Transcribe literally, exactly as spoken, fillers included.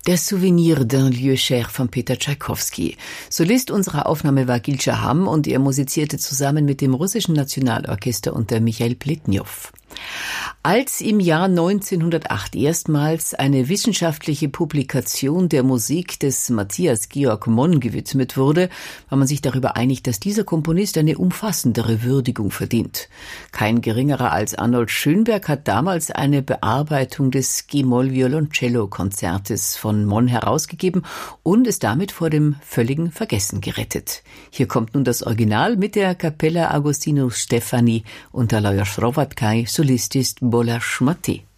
Der Souvenir d'un lieu cher von Peter Tschaikowski. Solist unserer Aufnahme war Gil Shaham und er musizierte zusammen mit dem russischen Nationalorchester unter Michail Pletnjow. Als im Jahr neunzehnhundertacht erstmals eine wissenschaftliche Publikation der Musik des Matthias Georg Monn gewidmet wurde, war man sich darüber einig, dass dieser Komponist eine umfassendere Würdigung verdient. Kein geringerer als Arnold Schönberg hat damals eine Bearbeitung des G-Moll-Violoncello-Konzertes von Monn herausgegeben und es damit vor dem völligen Vergessen gerettet. Hier kommt nun das Original mit der Kapella Agostinus Stefani unter Lajos Hrovatkaj, Solist ist Bola Schmati.